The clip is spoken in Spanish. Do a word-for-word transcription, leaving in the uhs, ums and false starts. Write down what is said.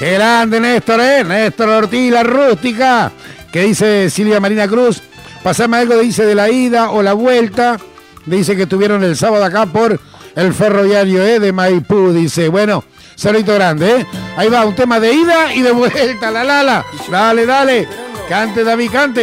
Qué grande, Néstor, ¿eh? Néstor Ortiz, la rústica. ¿Qué dice Silvia Marina Cruz? Pasame algo, dice, de la ida o la vuelta. Dice que estuvieron el sábado acá por el ferroviario, ¿eh? De Maipú, dice. Bueno, saludito grande, ¿eh? Ahí va, un tema de ida y de vuelta, la Lala. Dale, dale. Cante, David, cante.